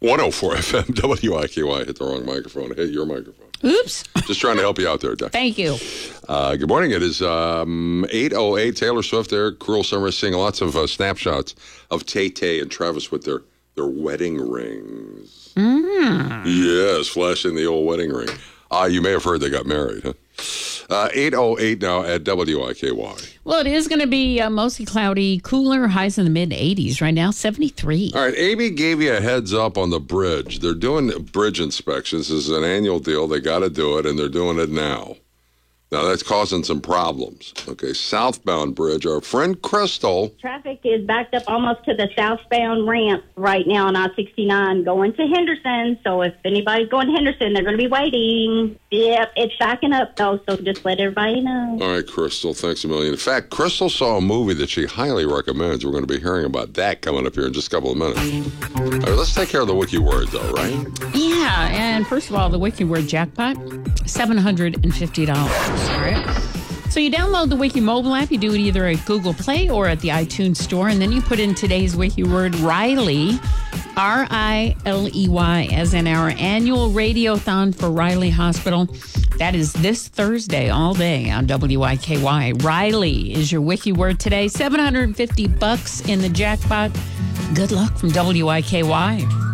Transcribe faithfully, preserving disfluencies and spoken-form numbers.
one oh four F M, W I K Y. Hit the wrong microphone. Hit your microphone. Oops. Just trying to help you out there, Doc. Thank you. Uh, good morning. It is um, eight oh eight. Taylor Swift there. Cruel Summer, seeing lots of uh, snapshots of Tay-Tay and Travis with their, their wedding rings. Mm. Yes, flashing the old wedding ring. Uh, you may have heard they got married, huh? Uh, eight oh eight now at W I K Y. Well, it is going to be uh, mostly cloudy, cooler, highs in the mid eighties. Right now, seventy-three. All right, Amy gave you a heads up on the bridge. They're doing bridge inspections. This is an annual deal. They got to do it, and they're doing it now. Now, that's causing some problems. Okay, southbound bridge. Our friend Crystal. Traffic is backed up almost to the southbound ramp right now on I sixty-nine going to Henderson. So if anybody's going to Henderson, they're going to be waiting. Yep, it's backing up, though, so just let everybody know. All right, Crystal, thanks a million. In fact, Crystal saw a movie that she highly recommends. We're going to be hearing about that coming up here in just a couple of minutes. All right, let's take care of the wiki word, though, right? Yeah, and first of all, the wiki word jackpot, seven hundred fifty dollars. All right. So you download the Wiki mobile app. You do it either at Google Play or at the iTunes Store. And then you put in today's Wiki word, Riley, R I L E Y, as in our annual radiothon for Riley Hospital. That is this Thursday all day on W I K Y. Riley is your Wiki word today. seven hundred fifty bucks in the jackpot. Good luck from W I K Y.